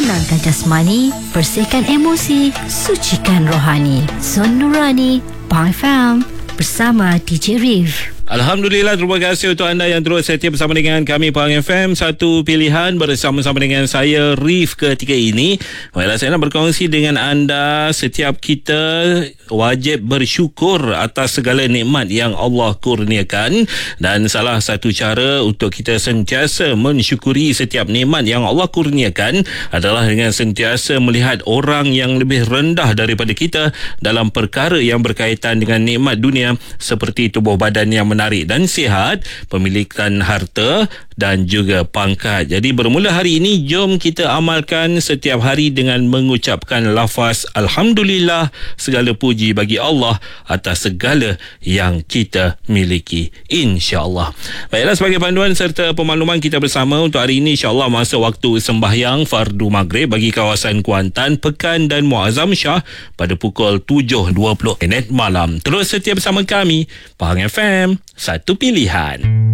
tenangkan jasmani, bersihkan emosi, sucikan rohani. Zon Nurani, Pang FM, bersama DJ Reef. Alhamdulillah, terima kasih untuk anda yang terus setia bersama dengan kami Pahang FM. Satu pilihan bersama-sama dengan saya Reef ketika ini. Baiklah, saya nak berkongsi dengan anda, setiap kita wajib bersyukur atas segala nikmat yang Allah kurniakan, dan salah satu cara untuk kita sentiasa mensyukuri setiap nikmat yang Allah kurniakan adalah dengan sentiasa melihat orang yang lebih rendah daripada kita dalam perkara yang berkaitan dengan nikmat dunia, seperti tubuh badan yang menarik dan sihat, pemilikan harta dan juga pangkat. Jadi bermula hari ini, jom kita amalkan setiap hari dengan mengucapkan lafaz Alhamdulillah, segala puji bagi Allah atas segala yang kita miliki, insya-Allah. Baiklah, sebagai panduan serta pemakluman kita bersama untuk hari ini, insya-Allah masa waktu sembahyang fardu maghrib bagi kawasan Kuantan, Pekan dan Muazzam Shah pada pukul 7.20 malam. Terus setia bersama kami Pahang FM, satu pilihan.